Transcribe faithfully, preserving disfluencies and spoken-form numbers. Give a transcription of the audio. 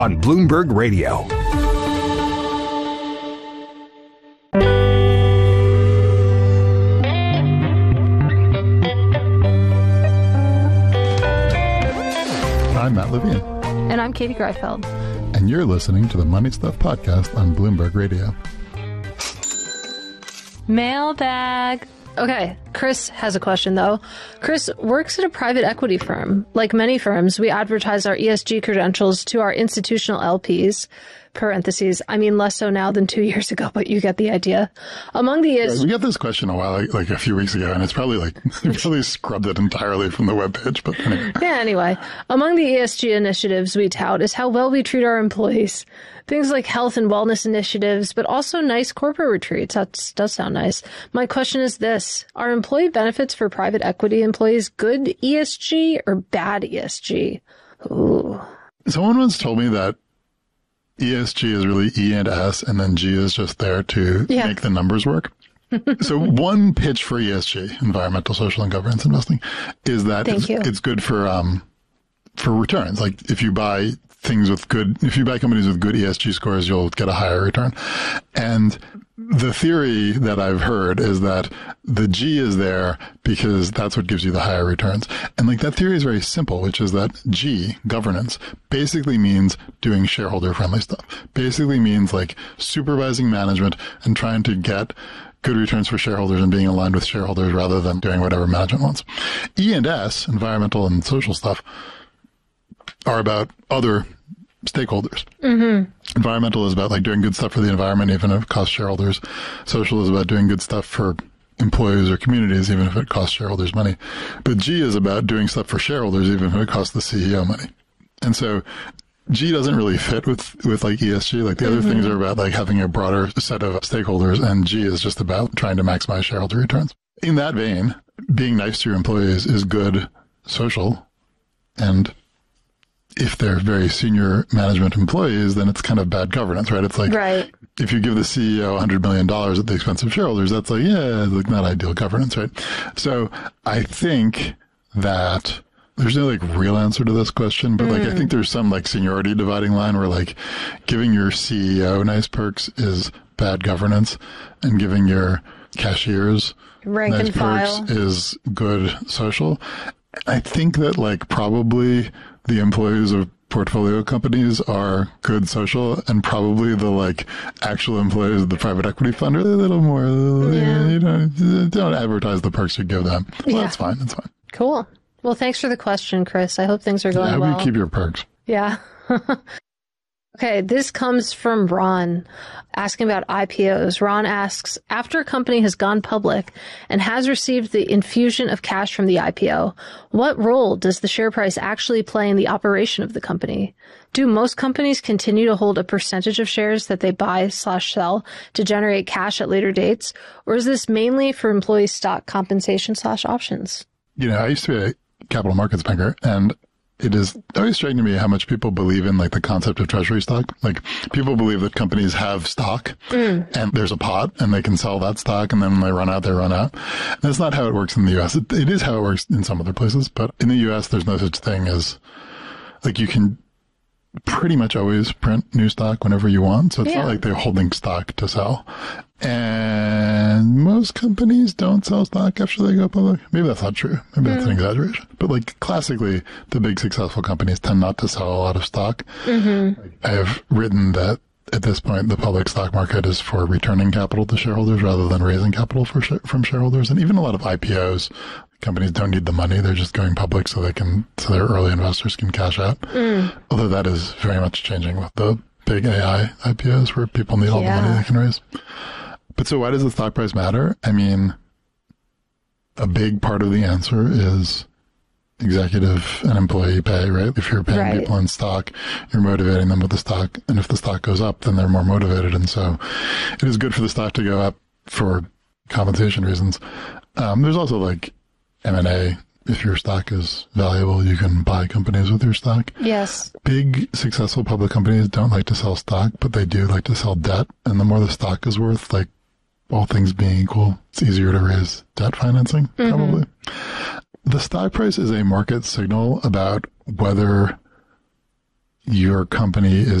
on Bloomberg Radio. I'm Matt Levine. And I'm Katie Greifeld. And you're listening to the Money Stuff Podcast on Bloomberg Radio. Mailbag. Okay, Chris has a question, though. Chris works at a private equity firm. Like many firms, we advertise our E S G credentials to our institutional L Ps. Parentheses. I mean, less so now than two years ago, but you get the idea. Among the E S G... We got this question a while, like, like a few weeks ago, and it's probably like, we probably scrubbed it entirely from the webpage, but anyway. Yeah, anyway. Among the E S G initiatives we tout is how well we treat our employees. Things like health and wellness initiatives, but also nice corporate retreats. That does sound nice. My question is this. Are employee benefits for private equity employees good E S G or bad E S G? Ooh. Someone once told me that E S G is really E and S, and then G is just there to yeah. make the numbers work. So one pitch for E S G, environmental, social, and governance investing, is that it's, it's good for um for returns. Like if you buy things with good, if you buy companies with good E S G scores, you'll get a higher return. And the theory that I've heard is that the G is there because that's what gives you the higher returns. And like that theory is very simple, which is that G, governance, basically means doing shareholder friendly stuff. Basically means like supervising management and trying to get good returns for shareholders and being aligned with shareholders rather than doing whatever management wants. E and S, environmental and social stuff, are about other stakeholders. Mm-hmm. Environmental is about like doing good stuff for the environment, even if it costs shareholders. Social is about doing good stuff for employees or communities, even if it costs shareholders money. But G is about doing stuff for shareholders, even if it costs the C E O money. And so G doesn't really fit with, with like E S G. Like the mm-hmm. other things are about like having a broader set of stakeholders, and G is just about trying to maximize shareholder returns. In that vein, being nice to your employees is good social, and if they're very senior management employees, then it's kind of bad governance, right? It's like, right. if you give the C E O one hundred million dollars at the expense of shareholders, that's like, yeah, like not ideal governance, right? So I think that there's no like real answer to this question, but mm. like I think there's some like seniority dividing line where like giving your C E O nice perks is bad governance, and giving your cashiers rank nice and perks file is good social. I think that like probably the employees of portfolio companies are good social, and probably the like actual employees of the private equity fund are a little more, yeah. you know, don't advertise the perks you give them. Well, yeah. that's fine. That's fine. Cool. Well, thanks for the question, Chris. I hope things are going yeah, I hope well. you keep your perks. Yeah. Okay, this comes from Ron asking about I P Os. Ron asks, after a company has gone public and has received the infusion of cash from the I P O, what role does the share price actually play in the operation of the company? Do most companies continue to hold a percentage of shares that they buy slash sell to generate cash at later dates? Or is this mainly for employee stock compensation slash options? You know, I used to be a capital markets banker, and it is always striking to me how much people believe in like the concept of treasury stock. Like people believe that companies have stock mm. and there's a pot and they can sell that stock, and then when they run out, they run out. And that's not how it works in the U S. It, it is how it works in some other places, but in the U S there's no such thing as like you can pretty much always print new stock whenever you want. So it's yeah. not like they're holding stock to sell. And most companies don't sell stock after they go public. Maybe that's not true. Maybe mm. that's an exaggeration. But like classically, the big successful companies tend not to sell a lot of stock. Mm-hmm. I have written that at this point, the public stock market is for returning capital to shareholders rather than raising capital for sh- from shareholders. And even a lot of I P Os, companies don't need the money. They're just going public so they can, so their early investors can cash out. Mm. Although that is very much changing with the big A I I P Os where people need all yeah. the money they can raise. But so why does the stock price matter? I mean, a big part of the answer is executive and employee pay, right? If you're paying right. people in stock, you're motivating them with the stock. And if the stock goes up, then they're more motivated. And so it is good for the stock to go up for compensation reasons. Um, there's also like M and A. If your stock is valuable, you can buy companies with your stock. Yes. Big, successful public companies don't like to sell stock, but they do like to sell debt. And the more the stock is worth, like all things being equal, it's easier to raise debt financing, mm-hmm. probably. The stock price is a market signal about whether your company is